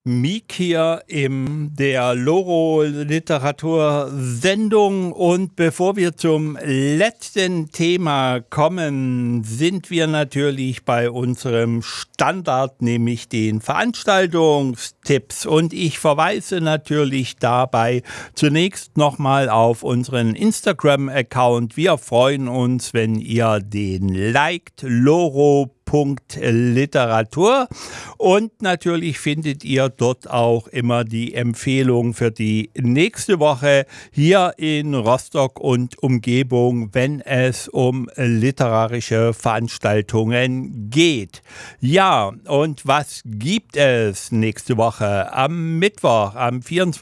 Miek hier in der Loro Literatursendung, und bevor wir zum letzten Thema kommen, sind wir natürlich bei unserem Standard, nämlich den Veranstaltungstipps, und ich verweise natürlich dabei zunächst nochmal auf unseren Instagram-Account. Wir freuen uns, wenn ihr den liked, loro.literatur, und natürlich findet ihr dort auch immer die Empfehlung für die nächste Woche hier in Rostock und Umgebung, wenn es um literarische Veranstaltungen geht. Ja, und was gibt es nächste Woche? Am Mittwoch, am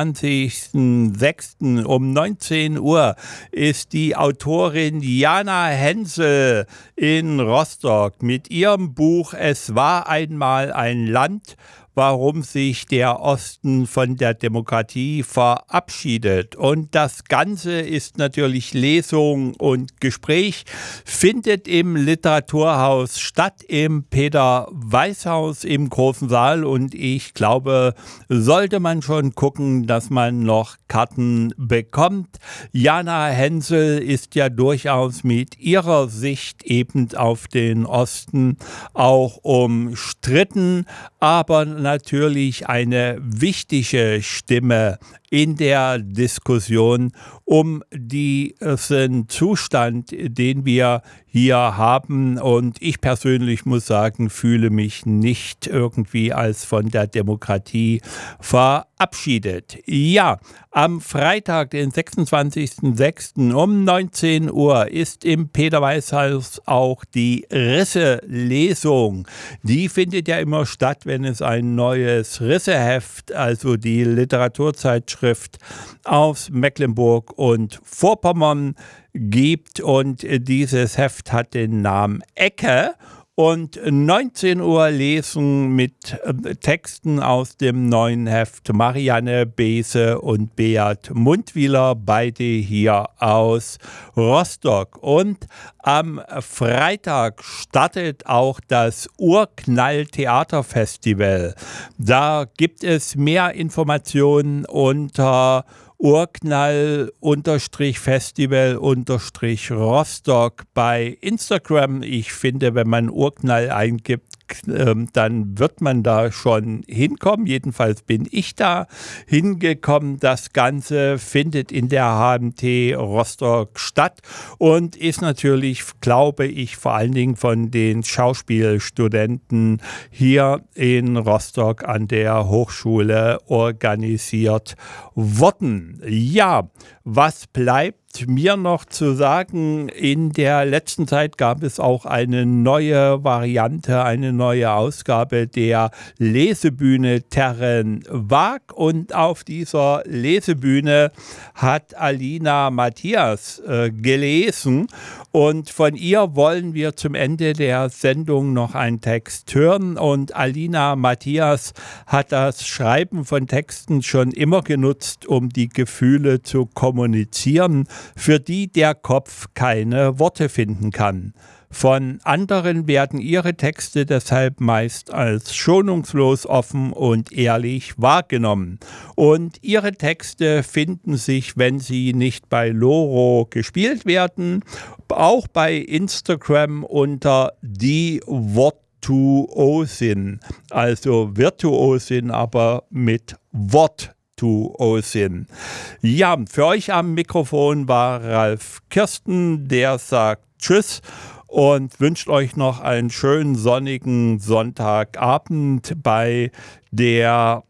24.06. um 19 Uhr ist die Autorin Jana Hensel in Rostock mit ihrem Buch Es war einmal ein Land, warum sich der Osten von der Demokratie verabschiedet. Und das Ganze ist natürlich Lesung und Gespräch, findet im Literaturhaus statt, im Peter-Weiß-Haus im großen Saal. Und ich glaube, sollte man schon gucken, dass man noch Karten bekommt. Jana Hensel ist ja durchaus mit ihrer Sicht eben auf den Osten auch umstritten, aber natürlich eine wichtige Stimme in der Diskussion um diesen Zustand, den wir hier haben. Und ich persönlich muss sagen, fühle mich nicht irgendwie als von der Demokratie verabschiedet. Ja, am Freitag, den 26.06. um 19 Uhr ist im Peter-Weiß-Haus auch die Risse-Lesung. Die findet ja immer statt, wenn es ein neues Risse-Heft, also die Literaturzeitschrift aus Mecklenburg und Vorpommern gibt, und dieses Heft hat den Namen Ecke. Und 19 Uhr lesen mit Texten aus dem neuen Heft Marianne Beese und Beat Mundwieler, beide hier aus Rostock. Und am Freitag startet auch das Urknall Theaterfestival. Da gibt es mehr Informationen unter Urknall-Festival-Rostock bei Instagram. Ich finde, wenn man Urknall eingibt, dann wird man da schon hinkommen. Jedenfalls bin ich da hingekommen. Das Ganze findet in der HMT Rostock statt und ist natürlich, glaube ich, vor allen Dingen von den Schauspielstudenten hier in Rostock an der Hochschule organisiert worden. Ja, was bleibt mir noch zu sagen? In der letzten Zeit gab es auch eine neue Variante, eine neue Ausgabe der Lesebühne Terren Waag, und auf dieser Lesebühne hat Alina Matthias gelesen, und von ihr wollen wir zum Ende der Sendung noch einen Text hören. Und Alina Matthias hat das Schreiben von Texten schon immer genutzt, um die Gefühle zu kommunizieren, für die der Kopf keine Worte finden kann. Von anderen werden ihre Texte deshalb meist als schonungslos, offen und ehrlich wahrgenommen. Und ihre Texte finden sich, wenn sie nicht bei Loro gespielt werden, auch bei Instagram unter die Wortuosin. Also Virtuosin, aber mit Wortuosin. Ja, für euch am Mikrofon war Ralf Kirsten, der sagt Tschüss und wünscht euch noch einen schönen sonnigen Sonntagabend bei der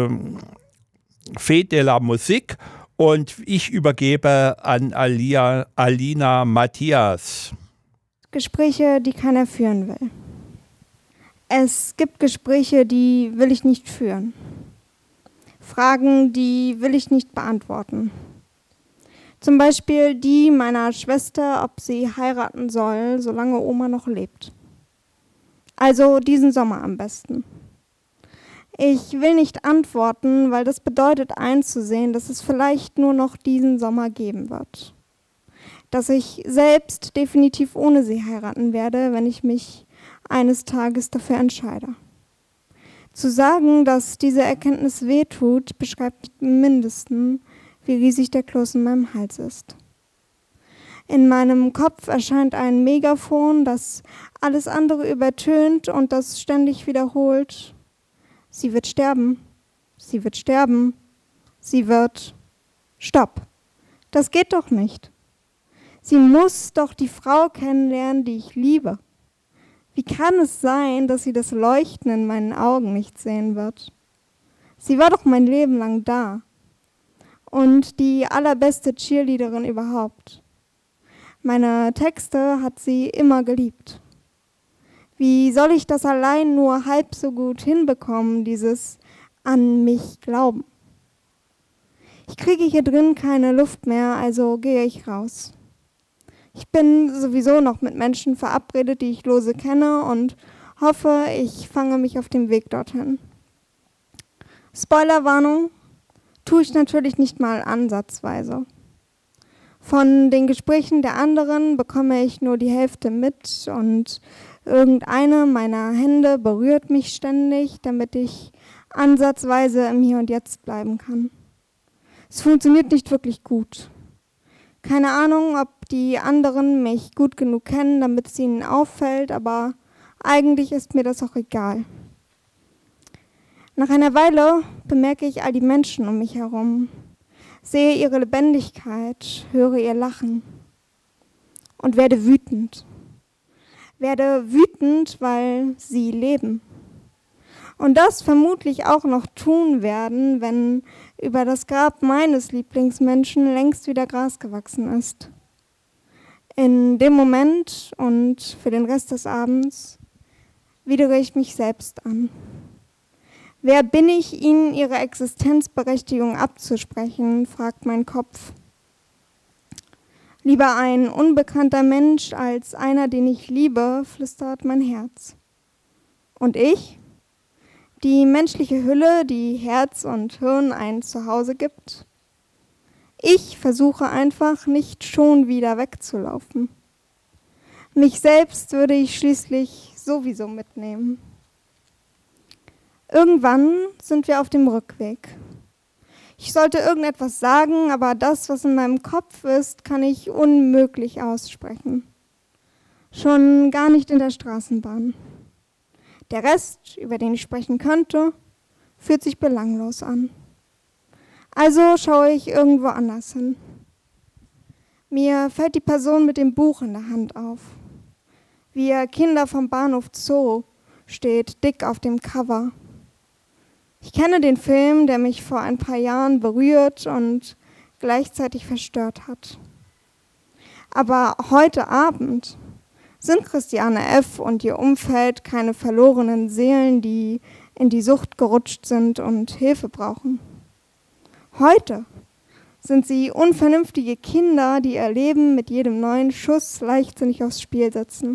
Fête de la Musique, und ich übergebe an Alina Matthias. Gespräche, die keiner führen will. Es gibt Gespräche, die will ich nicht führen. Fragen, die will ich nicht beantworten. Zum Beispiel die meiner Schwester, ob sie heiraten soll, solange Oma noch lebt. Also diesen Sommer am besten. Ich will nicht antworten, weil das bedeutet einzusehen, dass es vielleicht nur noch diesen Sommer geben wird. Dass ich selbst definitiv ohne sie heiraten werde, wenn ich mich eines Tages dafür entscheide. Zu sagen, dass diese Erkenntnis wehtut, beschreibt im Mindesten, wie riesig der Kloß in meinem Hals ist. In meinem Kopf erscheint ein Megafon, das alles andere übertönt und das ständig wiederholt: Sie wird sterben, sie wird sterben, sie wird... Stopp, das geht doch nicht. Sie muss doch die Frau kennenlernen, die ich liebe. Wie kann es sein, dass sie das Leuchten in meinen Augen nicht sehen wird? Sie war doch mein Leben lang da. Und die allerbeste Cheerleaderin überhaupt. Meine Texte hat sie immer geliebt. Wie soll ich das allein nur halb so gut hinbekommen, dieses an mich glauben? Ich kriege hier drin keine Luft mehr, also gehe ich raus. Ich bin sowieso noch mit Menschen verabredet, die ich lose kenne und hoffe, ich fange mich auf dem Weg dorthin. Spoilerwarnung, tue ich natürlich nicht mal ansatzweise. Von den Gesprächen der anderen bekomme ich nur die Hälfte mit und irgendeine meiner Hände berührt mich ständig, damit ich ansatzweise im Hier und Jetzt bleiben kann. Es funktioniert nicht wirklich gut. Keine Ahnung, ob die anderen mich gut genug kennen, damit es ihnen auffällt, aber eigentlich ist mir das auch egal. Nach einer Weile bemerke ich all die Menschen um mich herum, sehe ihre Lebendigkeit, höre ihr Lachen und werde wütend. Werde wütend, weil sie leben. Und das vermutlich auch noch tun werden, wenn über das Grab meines Lieblingsmenschen längst wieder Gras gewachsen ist. In dem Moment und für den Rest des Abends widere ich mich selbst an. Wer bin ich, ihnen ihre Existenzberechtigung abzusprechen, fragt mein Kopf. Lieber ein unbekannter Mensch als einer, den ich liebe, flüstert mein Herz. Und ich? Die menschliche Hülle, die Herz und Hirn ein Zuhause gibt. Ich versuche einfach nicht schon wieder wegzulaufen. Mich selbst würde ich schließlich sowieso mitnehmen. Irgendwann sind wir auf dem Rückweg. Ich sollte irgendetwas sagen, aber das, was in meinem Kopf ist, kann ich unmöglich aussprechen. Schon gar nicht in der Straßenbahn. Der Rest, über den ich sprechen könnte, fühlt sich belanglos an. Also schaue ich irgendwo anders hin. Mir fällt die Person mit dem Buch in der Hand auf. Wir Kinder vom Bahnhof Zoo steht dick auf dem Cover. Ich kenne den Film, der mich vor ein paar Jahren berührt und gleichzeitig verstört hat. Aber heute Abend sind Christiane F. und ihr Umfeld keine verlorenen Seelen, die in die Sucht gerutscht sind und Hilfe brauchen. Heute sind sie unvernünftige Kinder, die ihr Leben mit jedem neuen Schuss leichtsinnig aufs Spiel setzen.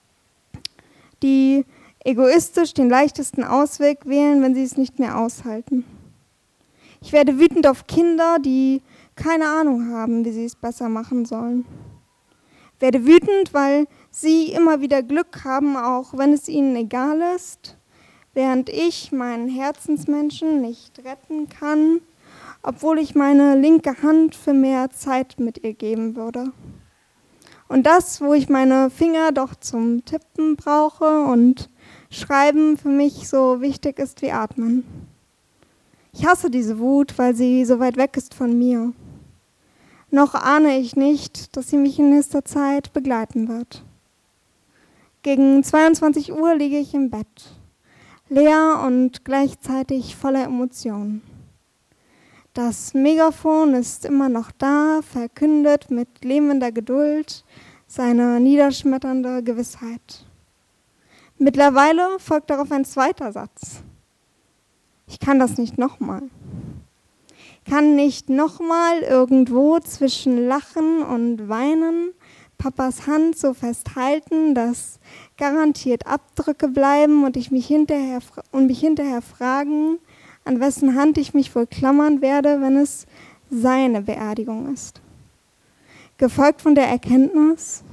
Die egoistisch den leichtesten Ausweg wählen, wenn sie es nicht mehr aushalten. Ich werde wütend auf Kinder, die keine Ahnung haben, wie sie es besser machen sollen. Werde wütend, weil sie immer wieder Glück haben, auch wenn es ihnen egal ist, während ich meinen Herzensmenschen nicht retten kann, obwohl ich meine linke Hand für mehr Zeit mit ihr geben würde. Und das, wo ich meine Finger doch zum Tippen brauche und Schreiben für mich so wichtig ist wie Atmen. Ich hasse diese Wut, weil sie so weit weg ist von mir. Noch ahne ich nicht, dass sie mich in nächster Zeit begleiten wird. Gegen 22 Uhr liege ich im Bett, leer und gleichzeitig voller Emotionen. Das Megafon ist immer noch da, verkündet mit lähmender Geduld seine niederschmetternde Gewissheit. Mittlerweile folgt darauf ein zweiter Satz. Ich kann das nicht nochmal. Kann nicht nochmal irgendwo zwischen Lachen und Weinen Papas Hand so festhalten, dass garantiert Abdrücke bleiben und mich hinterher fragen, an wessen Hand ich mich wohl klammern werde, wenn es seine Beerdigung ist. Gefolgt von der Erkenntnis,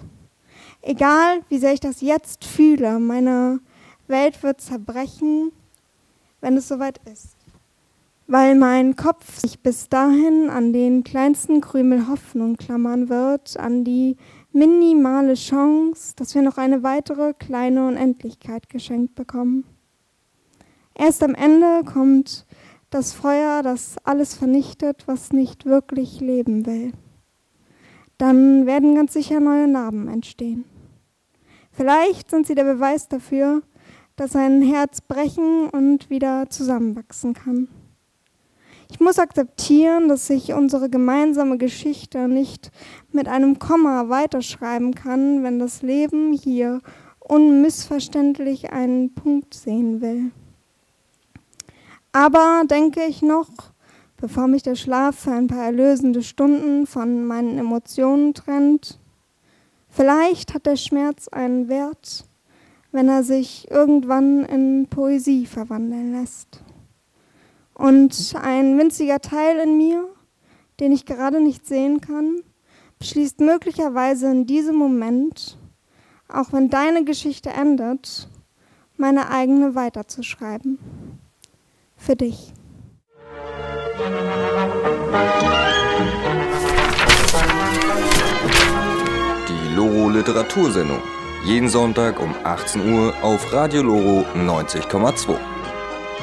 egal wie sehr ich das jetzt fühle, meine Welt wird zerbrechen, wenn es soweit ist. Weil mein Kopf sich bis dahin an den kleinsten Krümel Hoffnung klammern wird, an die minimale Chance, dass wir noch eine weitere kleine Unendlichkeit geschenkt bekommen. Erst am Ende kommt das Feuer, das alles vernichtet, was nicht wirklich leben will. Dann werden ganz sicher neue Narben entstehen. Vielleicht sind sie der Beweis dafür, dass ein Herz brechen und wieder zusammenwachsen kann. Ich muss akzeptieren, dass ich unsere gemeinsame Geschichte nicht mit einem Komma weiterschreiben kann, wenn das Leben hier unmissverständlich einen Punkt sehen will. Aber denke ich noch, bevor mich der Schlaf für ein paar erlösende Stunden von meinen Emotionen trennt, vielleicht hat der Schmerz einen Wert, wenn er sich irgendwann in Poesie verwandeln lässt. Und ein winziger Teil in mir, den ich gerade nicht sehen kann, beschließt möglicherweise in diesem Moment, auch wenn deine Geschichte endet, meine eigene weiterzuschreiben. Für dich. Die Loro Literatursendung. Jeden Sonntag um 18 Uhr auf Radio Loro 90,2.